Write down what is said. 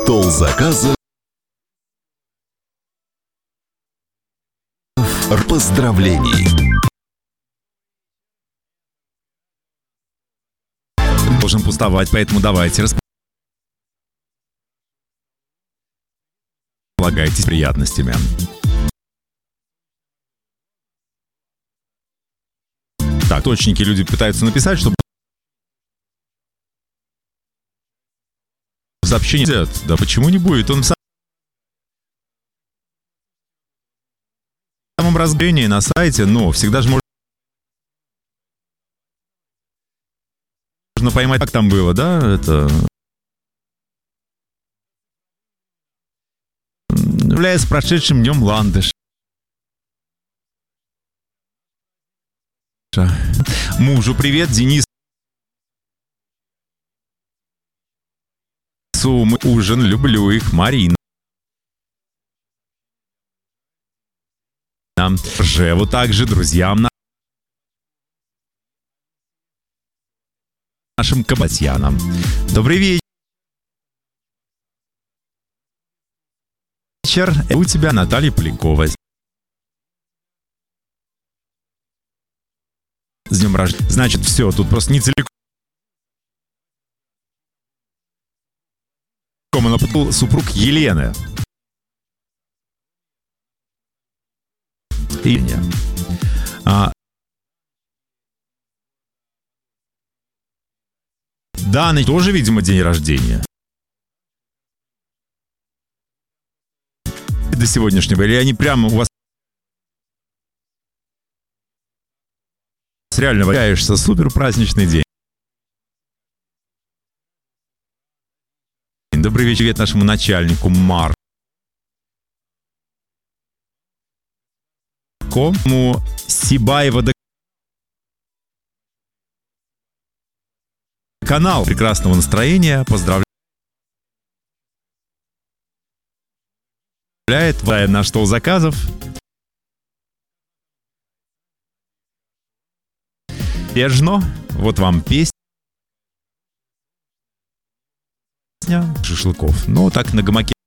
Стол заказов. Поздравлений. Должен пустовать, поэтому давайте располагайтесь приятностями. Так, точники люди пытаются написать, чтобы сообщение... Да почему не будет? Он в самом разбрении на сайте, но всегда же можно поймать, как там было, да? Это... Являясь прошедшим днем ландыш. Мужу привет, Денис. Ужин, люблю их, Марина. Ржеву также, друзьям нашим кабатьянам. Добрый вечер. У тебя Наталья Полякова. С днем рождения. Значит, все, тут просто не целиком. Она подал супруг Елены. Даны тоже, видимо, день рождения. До сегодняшнего. Или они прямо у вас реально валяешься, супер праздничный день. Добрый вечер, привет нашему начальнику Марку. Сибаева до канал. Прекрасного настроения. Поздравляет наш стол заказов. Бежно. Вот вам песня. Шашлыков. Ну, так на гамаке.